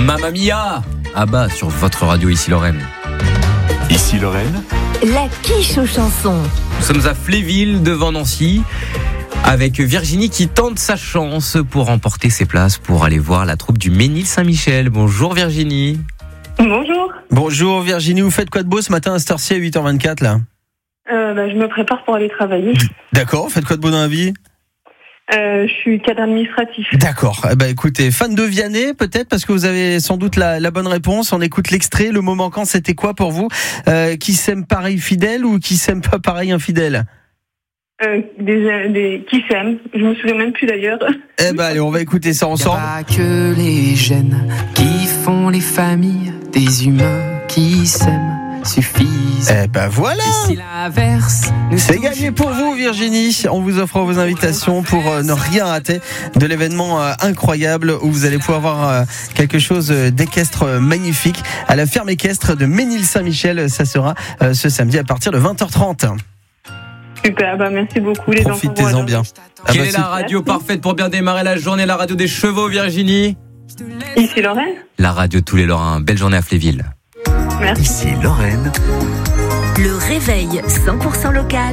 Mamma Mia. Ah bah, sur votre radio, ici Lorraine. Ici Lorraine. La quiche aux chansons. Nous sommes à Fléville, devant Nancy, avec Virginie qui tente sa chance pour remporter ses places pour aller voir la troupe du Ménil-Saint-Michel. Bonjour Virginie. Bonjour. Bonjour Virginie, vous faites quoi de beau ce matin à cette heure-ci à 8h24 là ? Je me prépare pour aller travailler. D'accord, vous faites quoi de beau dans la vie ? Je suis cadre administratif. D'accord, écoutez, fan de Vianney peut-être parce que vous avez sans doute la bonne réponse. On écoute l'extrait, le mot manquant c'était quoi pour vous ? Qui s'aime pareil fidèle ou qui s'aime pas pareil infidèle ? Qui s'aiment, je me souviens même plus d'ailleurs. Allez, on va écouter ça ensemble. Pas que les gènes qui font les familles, des humains qui s'aiment suffisent. Voilà. Et si l'inverse nous C'est touche, gagné pour vous Virginie. On vous offre vos invitations pour ne rien rater de l'événement incroyable où vous allez pouvoir voir quelque chose d'équestre magnifique à la ferme équestre de Ménil-Saint-Michel. Ça sera ce samedi à partir de 20h30. Super, merci beaucoup les enfants. Profitez-en bien. Quelle est la radio parfaite pour bien démarrer la journée ? La radio des chevaux, Virginie. Ici Lorraine. La radio de tous les Lorrains. Belle journée à Fléville. Merci. Ici Lorraine. Le réveil 100% local.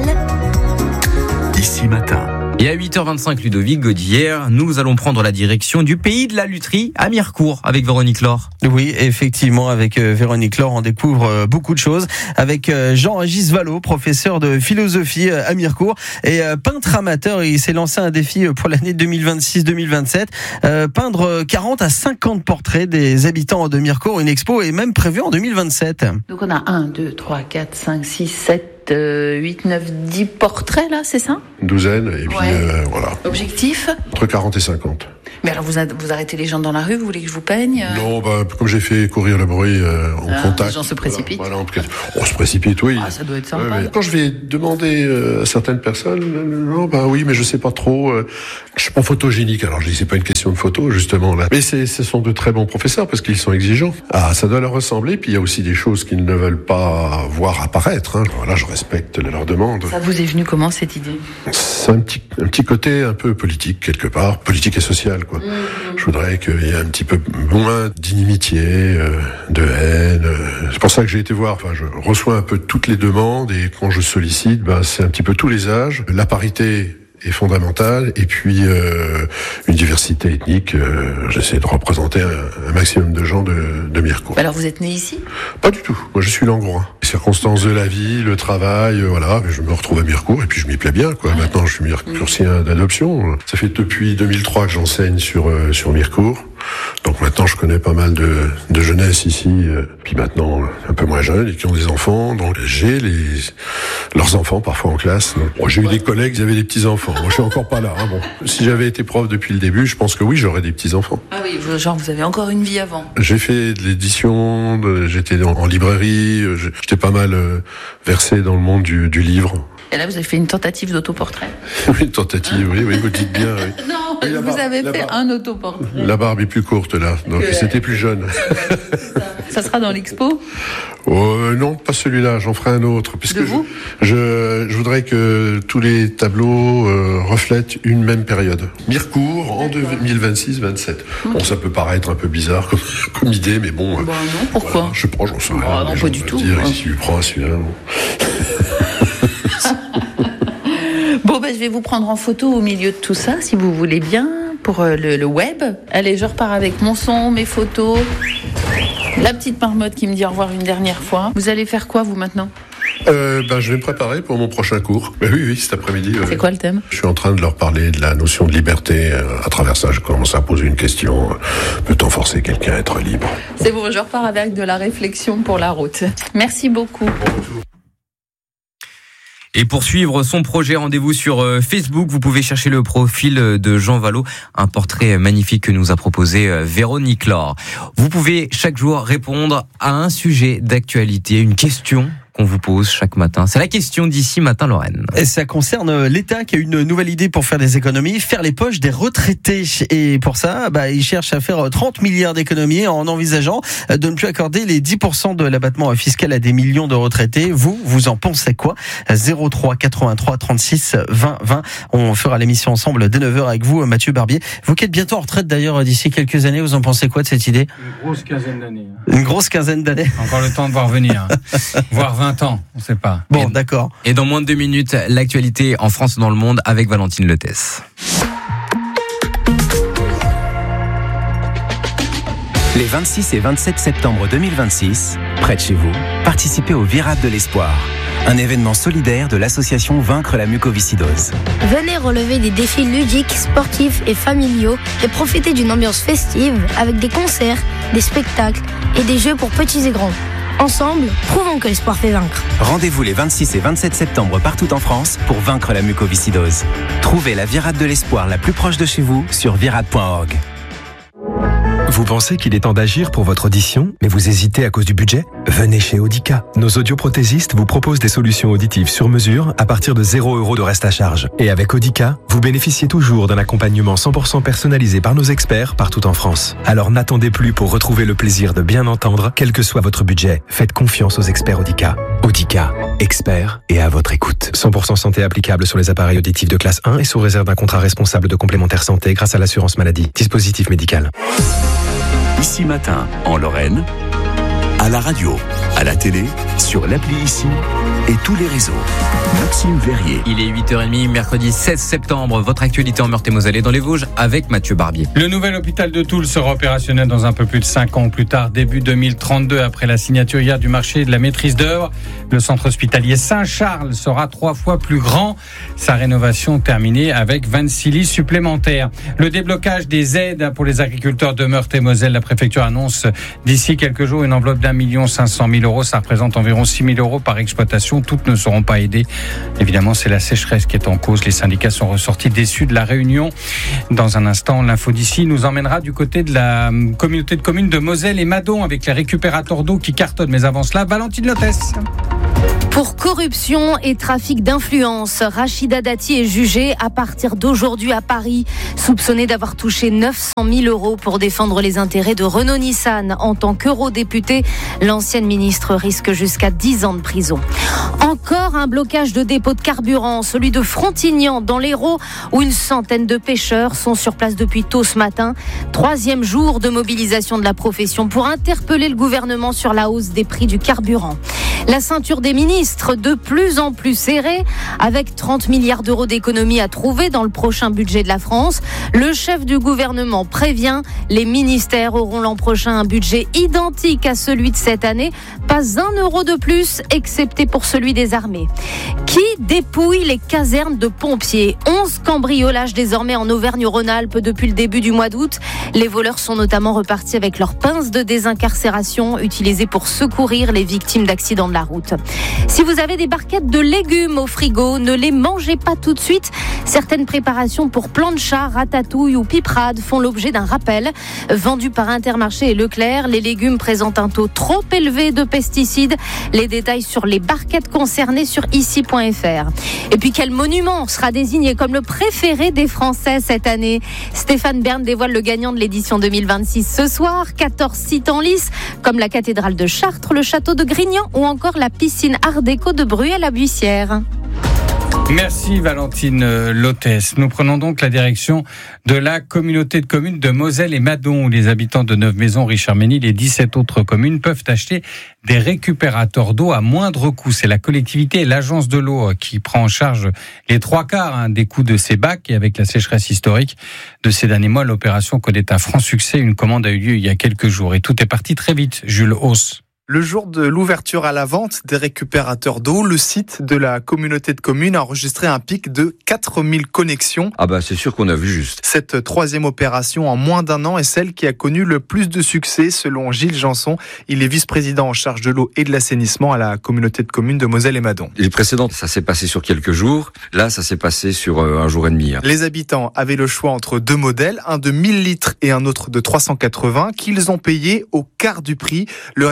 Ici Matin. Et à 8h25, Ludovic Gaudière, nous allons prendre la direction du pays de la lutherie à Mirecourt avec Véronique Laure. Oui, effectivement, avec Véronique Laure, on découvre beaucoup de choses. Avec Jean-Régis Vallot, professeur de philosophie à Mirecourt et peintre amateur. Il s'est lancé un défi pour l'année 2026-2027. Peindre 40 à 50 portraits des habitants de Mirecourt. Une expo est même prévue en 2027. Donc on a 1, 2, 3, 4, 5, 6, 7, 8, 9, 10 portraits là, c'est ça ? Une douzaine, et puis voilà. Objectif ? Entre 40 et 50. Mais alors vous arrêtez les gens dans la rue, vous voulez que je vous peigne ? Non, comme j'ai fait courir le bruit en contact. Les gens se précipitent. Voilà, on se précipite, oui. Ah, ça doit être sympa. Quand je vais demander à certaines personnes, non, oui, mais je sais pas trop. Je suis pas photogénique, alors je dis c'est pas une question de photo justement là. Mais ce sont de très bons professeurs parce qu'ils sont exigeants. Ah, ça doit leur ressembler. Puis il y a aussi des choses qu'ils ne veulent pas voir apparaître. Voilà, je respecte leurs demandes. Ça vous est venu comment cette idée ? C'est un petit côté un peu politique quelque part, politique et social quoi. Je voudrais qu'il y ait un petit peu moins d'inimitié, de haine. C'est pour ça que j'ai été voir. Enfin, je reçois un peu toutes les demandes et quand je sollicite, c'est un petit peu tous les âges. La parité est fondamentale et puis une diversité ethnique. J'essaie de représenter un maximum de gens de Mirecourt. Alors vous êtes né ici ? Pas du tout. Moi, je suis langrois. Les circonstances de la vie, le travail, voilà. Je me retrouve à Mirecourt et puis je m'y plais bien, quoi. Maintenant, je suis mirecourtien d'adoption. Ça fait depuis 2003 que j'enseigne sur Mirecourt. Donc maintenant, je connais pas mal de jeunesse ici, puis maintenant un peu moins jeunes et qui ont des enfants. Donc j'ai leurs enfants parfois en classe. Donc, j'ai eu des collègues qui avaient des petits enfants. Moi, je suis encore pas là. Bon, si j'avais été prof depuis le début, je pense que oui, j'aurais des petits enfants. Ah oui, genre vous avez encore une vie avant. J'ai fait de l'édition, j'étais en librairie, j'étais pas mal versé dans le monde du livre. Et là, vous avez fait une tentative d'autoportrait ? Oui, une tentative, oui, vous dites bien. Oui. Non, vous avez fait un autoportrait. La barbe est plus courte, là, donc c'était plus jeune. Ça sera dans l'expo ? Non, pas celui-là, j'en ferai un autre. Puisque je voudrais que tous les tableaux reflètent une même période. Mirecourt en 2026-27. Bon, ça peut paraître un peu bizarre comme idée, mais bon... non, pourquoi ? Voilà, je sais pas, j'en sais rien. Non, pas du tout. Si tu prends celui-là... Bon, je vais vous prendre en photo au milieu de tout ça, si vous voulez bien, pour le web. Allez, je repars avec mon son, mes photos, la petite marmotte qui me dit au revoir une dernière fois. Vous allez faire quoi, vous, maintenant ? Je vais me préparer pour mon prochain cours. Oui, cet après-midi. C'est quoi le thème ? Je suis en train de leur parler de la notion de liberté. À travers ça, je commence à poser une question. Peut-on forcer quelqu'un à être libre ? C'est bon, je repars avec de la réflexion pour la route. Merci beaucoup. Et pour suivre son projet, rendez-vous sur Facebook. Vous pouvez chercher le profil de Jean Vallot, un portrait magnifique que nous a proposé Véronique Laure. Vous pouvez chaque jour répondre à un sujet d'actualité, une question qu'on vous pose chaque matin. C'est la question d'ici matin, Lorraine. Et ça concerne l'État qui a une nouvelle idée pour faire des économies, faire les poches des retraités. Et pour ça, il cherche à faire 30 milliards d'économies en envisageant de ne plus accorder les 10% de l'abattement fiscal à des millions de retraités. Vous en pensez quoi ? 03 83 36 20 20. On fera l'émission ensemble dès 9h avec vous, Mathieu Barbier. Vous qui êtes bientôt en retraite d'ailleurs d'ici quelques années, vous en pensez quoi de cette idée ? Une grosse quinzaine d'années. Une grosse quinzaine d'années. Encore le temps de voir venir. Voire 20 ans, on ne sait pas. Bon, d'accord. Et dans moins de 2 minutes, l'actualité en France et dans le monde avec Valentine Lethès. Les 26 et 27 septembre 2026, près de chez vous, participez au Virade de l'Espoir, un événement solidaire de l'association Vaincre la mucoviscidose. Venez relever des défis ludiques, sportifs et familiaux et profiter d'une ambiance festive avec des concerts, des spectacles et des jeux pour petits et grands. Ensemble, prouvons que l'espoir fait vaincre. Rendez-vous les 26 et 27 septembre partout en France pour vaincre la mucoviscidose. Trouvez la Virade de l'Espoir la plus proche de chez vous sur virade.org. Vous pensez qu'il est temps d'agir pour votre audition, mais vous hésitez à cause du budget ? Venez chez Audica. Nos audioprothésistes vous proposent des solutions auditives sur mesure à partir de 0 € de reste à charge. Et avec Audica, vous bénéficiez toujours d'un accompagnement 100% personnalisé par nos experts partout en France. Alors n'attendez plus pour retrouver le plaisir de bien entendre, quel que soit votre budget. Faites confiance aux experts Audica. Audica, experts et à votre écoute. 100% santé applicable sur les appareils auditifs de classe 1 et sous réserve d'un contrat responsable de complémentaire santé grâce à l'assurance maladie. Dispositif médical. Ici Matin, en Lorraine, à la radio, à la télé, sur l'appli Ici et tous les réseaux. Maxime Verrier. Il est 8h30, mercredi 16 septembre. Votre actualité en Meurthe-et-Moselle et dans les Vosges avec Mathieu Barbier. Le nouvel hôpital de Toul sera opérationnel dans un peu plus de 5 ans plus tard, début 2032, après la signature hier du marché de la maîtrise d'œuvre. Le centre hospitalier Saint-Charles sera 3 fois plus grand. Sa rénovation terminée avec 26 lits supplémentaires. Le déblocage des aides pour les agriculteurs de Meurthe-et-Moselle. La préfecture annonce d'ici quelques jours une enveloppe d'1 500 000 €. Ça représente environ 6 000 € par exploitation. Toutes ne seront pas aidées. Évidemment, c'est la sécheresse qui est en cause. Les syndicats sont ressortis déçus de la réunion. Dans un instant, l'info d'ici nous emmènera du côté de la communauté de communes de Moselle et Madon avec les récupérateurs d'eau qui cartonnent. Mais avant cela, Valentine Lethès. Pour corruption et trafic d'influence, Rachida Dati est jugée à partir d'aujourd'hui à Paris, soupçonnée d'avoir touché 900 000 € pour défendre les intérêts de Renault-Nissan. En tant qu'eurodéputée, l'ancienne ministre risque jusqu'à 10 ans de prison. Encore un blocage de dépôt de carburant, celui de Frontignan dans l'Hérault, où une centaine de pêcheurs sont sur place depuis tôt ce matin. 3e jour de mobilisation de la profession pour interpeller le gouvernement sur la hausse des prix du carburant. La ceinture des ministres de plus en plus serrée, avec 30 milliards d'euros d'économies à trouver dans le prochain budget de la France. Le chef du gouvernement prévient, les ministères auront l'an prochain un budget identique à celui de cette année. Pas 1 euro de plus, excepté pour celui des armées. Qui dépouille les casernes de pompiers ? 11 cambriolages désormais en Auvergne-Rhône-Alpes depuis le début du mois d'août. Les voleurs sont notamment repartis avec leurs pinces de désincarcération utilisées pour secourir les victimes d'accidents de la route. Si vous avez des barquettes de légumes au frigo, ne les mangez pas tout de suite. Certaines préparations pour plancha, ratatouille ou piperade font l'objet d'un rappel. Vendus par Intermarché et Leclerc, les légumes présentent un taux trop élevé de pesticides. Les détails sur les barquettes concernées sur ici.fr. Et puis quel monument sera désigné comme le préféré des Français cette année ? Stéphane Bern dévoile le gagnant de l'édition 2026 ce soir. 14 sites en lice, comme la cathédrale de Chartres, le château de Grignan ou encore la piscine Art déco de Bruay-à-la-Buissière. Merci Valentine Lethès. Nous prenons donc la direction de la communauté de communes de Moselle et Madon, où les habitants de Neuve-Maisons, Richard-Ménil et 17 autres communes peuvent acheter des récupérateurs d'eau à moindre coût. C'est la collectivité et l'agence de l'eau qui prend en charge les 3/4 des coûts de ces bacs. Et avec la sécheresse historique de ces derniers mois, l'opération connaît un franc succès. Une commande a eu lieu il y a quelques jours et tout est parti très vite. Jules Hauss. Le jour de l'ouverture à la vente des récupérateurs d'eau, le site de la communauté de communes a enregistré un pic de 4000 connexions. Ah bah c'est sûr qu'on a vu juste. Cette 3e opération en moins d'1 an est celle qui a connu le plus de succès selon Gilles Janson. Il est vice-président en charge de l'eau et de l'assainissement à la communauté de communes de Moselle et Madon. Les précédentes, ça s'est passé sur quelques jours. Là, ça s'est passé sur 1 jour et demi. Les habitants avaient le choix entre 2 modèles, un de 1000 litres et un autre de 380, qu'ils ont payé au quart du prix. Le reste est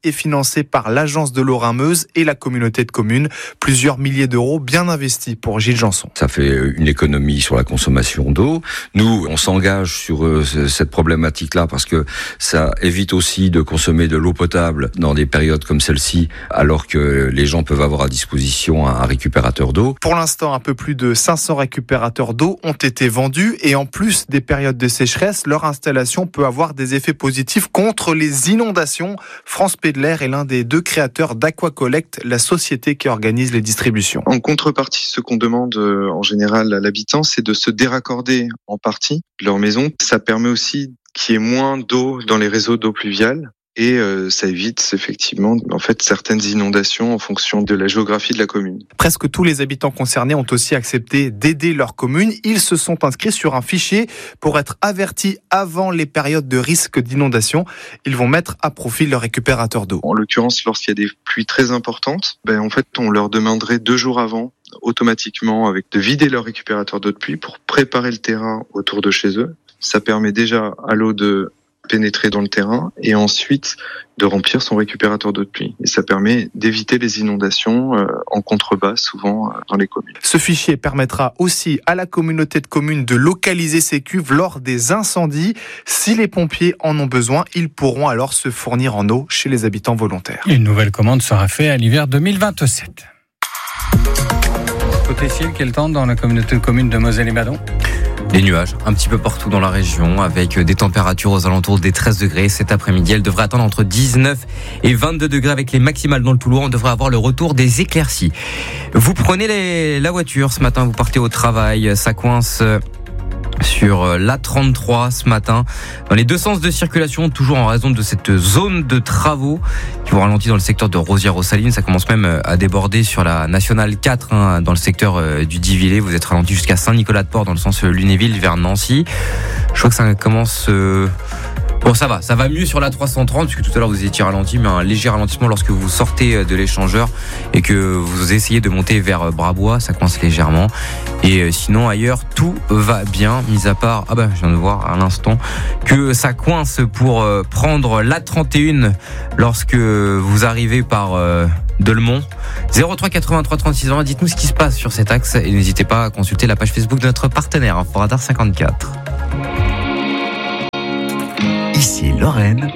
été financé par l'agence de l'eau Rhin-Meuse et la communauté de communes. Plusieurs milliers d'euros bien investis pour Gilles Janson. Ça fait une économie sur la consommation d'eau. Nous, on s'engage sur cette problématique-là parce que ça évite aussi de consommer de l'eau potable dans des périodes comme celle-ci, alors que les gens peuvent avoir à disposition un récupérateur d'eau. Pour l'instant, un peu plus de 500 récupérateurs d'eau ont été vendus et en plus des périodes de sécheresse, leur installation peut avoir des effets positifs contre les inondations. France Pedler est l'un des 2 créateurs d'Aquacollect, la société qui organise les distributions. En contrepartie, ce qu'on demande en général à l'habitant, c'est de se déraccorder en partie de leur maison. Ça permet aussi qu'il y ait moins d'eau dans les réseaux d'eau pluviale. Et ça évite effectivement certaines inondations en fonction de la géographie de la commune. Presque tous les habitants concernés ont aussi accepté d'aider leur commune. Ils se sont inscrits sur un fichier pour être avertis avant les périodes de risque d'inondation. Ils vont mettre à profit leur récupérateur d'eau. En l'occurrence, lorsqu'il y a des pluies très importantes, on leur demanderait 2 jours avant automatiquement de vider leur récupérateur d'eau de pluie pour préparer le terrain autour de chez eux. Ça permet déjà à l'eau de pénétrer dans le terrain et ensuite de remplir son récupérateur d'eau de pluie. Et ça permet d'éviter les inondations en contrebas, souvent dans les communes. Ce fichier permettra aussi à la communauté de communes de localiser ses cuves lors des incendies. Si les pompiers en ont besoin, ils pourront alors se fournir en eau chez les habitants volontaires. Une nouvelle commande sera faite à l'hiver 2027. Côté ciel, quel temps dans la communauté de communes de Moselle et Madon ? Des nuages un petit peu partout dans la région avec des températures aux alentours des 13 degrés. Cet après-midi, elle devrait atteindre entre 19 et 22 degrés avec les maximales dans le Toulouse. On devrait avoir le retour des éclaircies. Vous prenez la voiture ce matin, vous partez au travail. Ça coince sur l'A33 ce matin dans les 2 sens de circulation, toujours en raison de cette zone de travaux qui vous ralentit dans le secteur de Rosières-aux-Salines. Ça commence même à déborder sur la nationale 4 dans le secteur du Divillé. Vous êtes ralenti jusqu'à Saint-Nicolas-de-Port dans le sens Lunéville vers Nancy. Je crois que ça commence bon, ça va mieux sur la 330 puisque tout à l'heure vous étiez ralenti, mais un léger ralentissement lorsque vous sortez de l'échangeur et que vous essayez de monter vers Brabois, ça coince légèrement. Et sinon ailleurs tout va bien, mis à part, je viens de voir à l'instant que ça coince pour prendre la 31 lorsque vous arrivez par Delemont. 03 83 36 20, dites-nous ce qui se passe sur cet axe et n'hésitez pas à consulter la page Facebook de notre partenaire Inforadar 54. Ici Lorraine.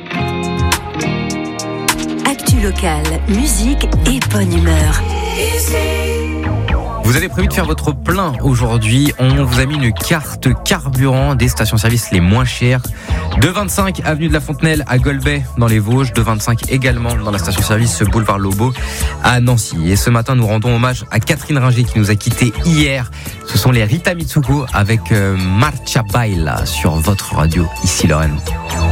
Actu locale, musique et bonne humeur. Vous avez prévu de faire votre plein aujourd'hui. On vous a mis une carte carburant des stations-service les moins chères. De 25 avenue de la Fontenelle à Golbet dans les Vosges. De 25 également dans la station-service boulevard Lobo à Nancy. Et ce matin, nous rendons hommage à Catherine Ringer qui nous a quittés hier. Ce sont les Rita Mitsuko avec Marcha Baila sur votre radio, ici Lorraine.